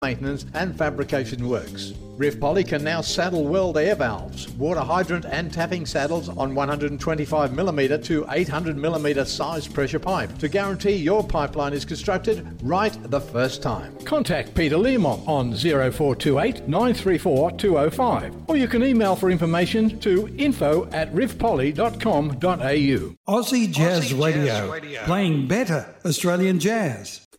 maintenance and fabrication works. Riv Poly can now saddle weld air valves, water hydrant and tapping saddles on 125mm to 800mm size pressure pipe to guarantee your pipeline is constructed right the first time. Contact Peter Learmont on 0428 934 205 or you can email for information to info@rivpoly.com.au. Aussie Jazz Radio, playing better Australian jazz.